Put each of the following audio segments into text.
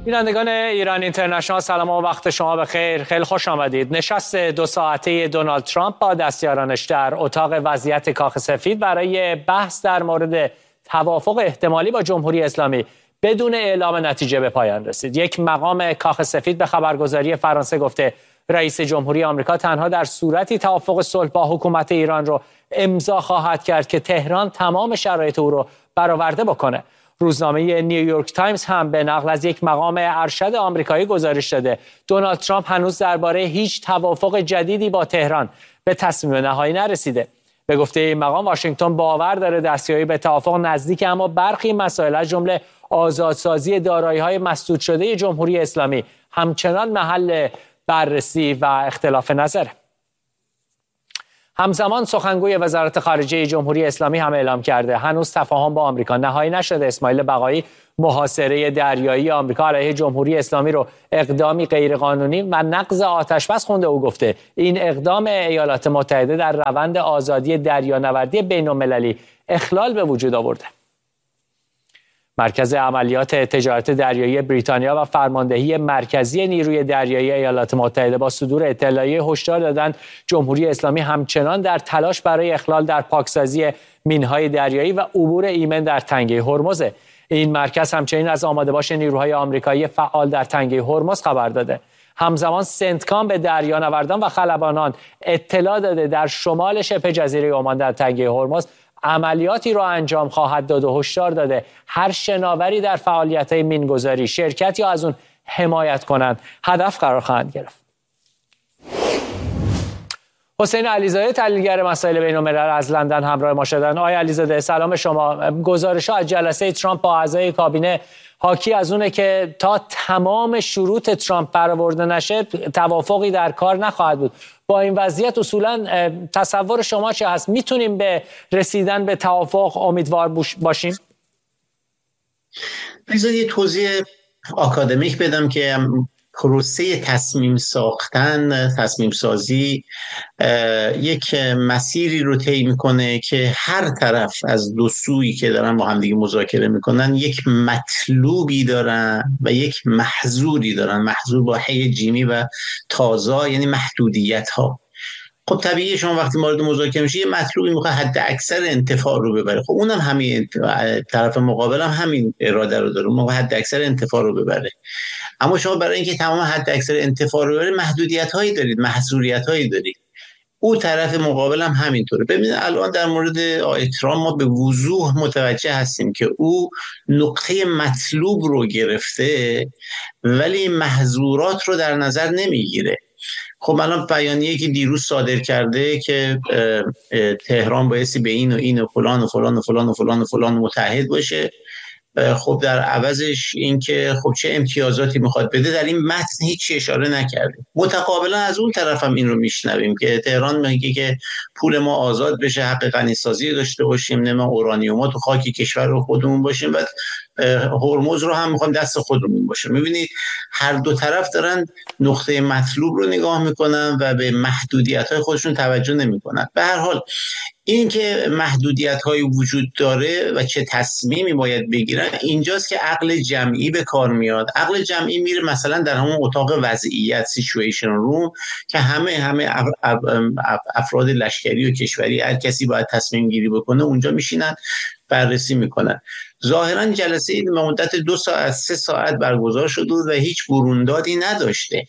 بینندگان ایران اینترنشنال، سلام و وقت شما بخیر. خیلی خوش آمدید. نشست 2 ساعته دونالد ترامپ با دستیارانش در اتاق وضعیت کاخ سفید برای بحث در مورد توافق احتمالی با جمهوری اسلامی بدون اعلام نتیجه به پایان رسید. یک مقام کاخ سفید به خبرگزاری فرانسه گفته رئیس جمهوری آمریکا تنها در صورتی توافق صلح با حکومت ایران رو امضا خواهد کرد که تهران تمام شرایط او رو برآورده بکنه. روزنامه نیویورک تایمز هم به نقل از یک مقام ارشد آمریکایی گزارش داده دونالد ترامپ هنوز درباره هیچ توافق جدیدی با تهران به تصمیم نهایی نرسیده. به گفته این مقام واشنگتن باور داره دستیابی به توافق نزدیک، اما برخی مسائل از جمله آزادسازی دارایی‌های مسدود شده جمهوری اسلامی همچنان محل بررسی و اختلاف نظره. همزمان سخنگوی وزارت خارجه جمهوری اسلامی هم اعلام کرده هنوز تفاهم با آمریکا نهایی نشده. اسماعیل بقایی محاصره دریایی آمریکا علیه جمهوری اسلامی رو اقدامی غیرقانونی و نقض آتشبس خونده. او گفته این اقدام ایالات متحده در روند آزادی دریانوردی بین‌المللی اخلال به وجود آورده. مرکز عملیات تجارت دریایی بریتانیا و فرماندهی مرکزی نیروی دریایی ایالات متحده با صدور اطلاعیه هشدار دادند جمهوری اسلامی همچنان در تلاش برای اخلال در پاکسازی مین‌های دریایی و عبور ایمن در تنگه هرمز. این مرکز همچنین از آماده‌باش نیروهای آمریکایی فعال در تنگه هرمز خبر داده. همزمان سنتکام به دریانوردان و خلبانان اطلاع داده در شمال شبه جزیره عمان در تنگه هرمز عملیاتی را انجام خواهد داد و هشدار داده هر شناوری در فعالیت‌های مین‌گذاری شرکت یا از اون حمایت کنند هدف قرار خواهند گرفت. حسین علیزاده تحلیلگر مسائل بین‌الملل از لندن همراه ما شدن. آقای علیزاده سلام شما. گزارش‌ها از جلسه ترامپ با اعضای کابینه حاکی از اونه که تا تمام شروط ترامپ برآورده نشه توافقی در کار نخواهد بود. با این وضعیت اصولا تصور شما چه هست؟ میتونیم به رسیدن به توافق امیدوار باشیم؟ بذارید یه توضیح آکادمیک بدم که پروسه تصمیم سازی یک مسیری رو طی میکنه که هر طرف از دو سویی که دارن با همدیگه مذاکره میکنن یک مطلوبی دارن و یک محظوری دارن. محظور با حی جیمی و تازه یعنی محدودیت ها. خب طبیعیه شما وقتی مورد مذاکره میشه یه مطلوبی میخواد حد اکثر انتفاع رو ببره. خب اونم همین طرف مقابل هم همین اراده رو داره، اون حد اکثر انتفاع رو ببره. اما شما برای اینکه تمام حد اکثر انتفاع رو ببره محدودیت هایی دارید، محظوریت هایی دارید. او طرف مقابل هم همینطوره. ببینید الان در مورد آقای ترامپ ما به وضوح متوجه هستیم که او نقطه مطلوب رو گرفته ولی محظورات رو در نظر نمیگیره. خب الان بیانیه‌ای که دیروز صادر کرده که تهران بایستی به این و این و فلان و فلان و فلان و فلان و فلان متحد باشه، خب در عوضش این که خب چه امتیازاتی میخواد بده در این متن هیچ اشاره نکرده. متقابلا از اون طرف هم این رو میشنویم که تهران میگه که پول ما آزاد بشه، حق غنیسازی داشته باشیم، نمیدونم اورانیوم تو خاک کشور رو خودمون باشیم، بعد هرمز رو هم میخوام دست خودمون باشه. میبینید هر دو طرف دارن نقطه مطلوب رو نگاه میکنن و به محدودیت‌های خودشون توجه نمیکنن. به هر حال این که محدودیت‌های وجود داره و چه تصمیمی باید بگیرن اینجاست که عقل جمعی به کار میاد. عقل جمعی میره مثلا در همون اتاق وضعیت سیچویشن روم که همه افراد لشکری و کشوری هر کسی باید تصمیم گیری بکنه اونجا میشینن بررسی میکنن. ظاهرا جلسه به مدت 2 ساعت 3 ساعت برگزار شده و هیچ بروندادی نداشته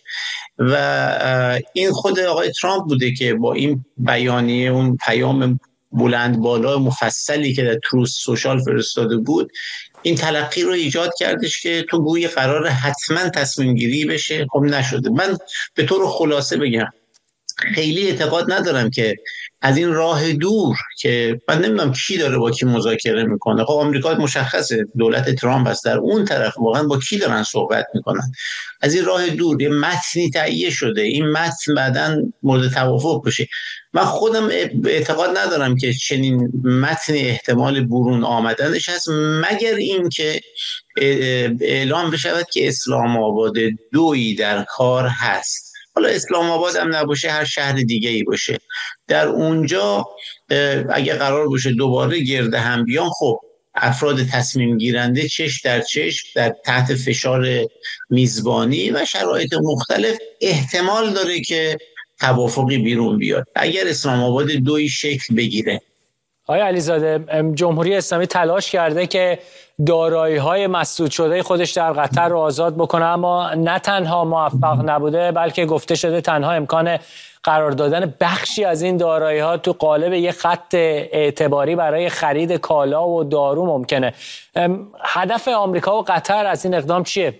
و این خود آقای ترامپ بوده که با این بیانیه اون پیام بلند بالا مفصلی که در تروث سوشال فرستاده بود این تلقی رو ایجاد کردش که تو گویی قرار حتما تصمیم گیری بشه. خب نشده. من به طور خلاصه بگم خیلی اعتقاد ندارم که از این راه دور که من نمیدونم کی داره با کی مذاکره میکنه. خب آمریکا مشخصه دولت ترامپ است، در اون طرف واقعا با کی دارن صحبت میکنن. از این راه دور یه متنی تهیه شده، این متن بعداً مورد توافق بشه. من خودم اعتقاد ندارم که چنین متن احتمال برون آمدنش هست مگر این که اعلام بشود که اسلام آباد 2 در کار هست. حالا اسلام آباد هم نباشه هر شهر دیگه ای باشه، در اونجا اگه قرار باشه دوباره گرد هم بیان خب افراد تصمیم گیرنده چشم در چشم در تحت فشار میزبانی و شرایط مختلف احتمال داره که توافقی بیرون بیاد. اگر اسلام آباد دوی شکل بگیره، آقای علیزاده، جمهوری اسلامی تلاش کرده که دارایی‌های مسدود شده خودش در قطر رو آزاد بکنه، اما نه تنها موفق نبوده بلکه گفته شده تنها امکان قرار دادن بخشی از این دارایی‌ها تو قالب یک خط اعتباری برای خرید کالا و دارو ممکنه. هدف آمریکا و قطر از این اقدام چیه؟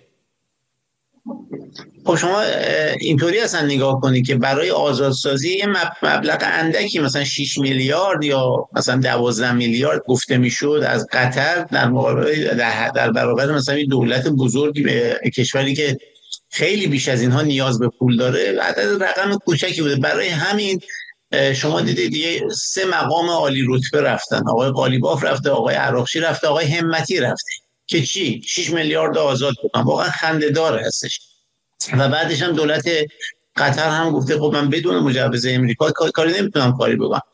خب شما اینطوری اصلا نگاه کنید که برای آزادسازی یه مبلغ اندکی مثلا 6 میلیارد یا مثلا 12 میلیارد گفته میشد از قطر در برابر مثلا این دولت بزرگی به کشوری که خیلی بیش از اینها نیاز به پول داره، عدد رقم کوچکی بوده. برای همین شما دیدید دیگه 3 مقام عالی رتبه رفتن، آقای قالیباف رفته، آقای عراقچی رفته، آقای همتی رفته که چی 6 میلیارد آزاد بکنن. واقعا خنده‌دار هستش. و بعدش هم دولت قطر هم گفته خب من بدون مجوز امریکا کاری نمیتونم کاری بکنم.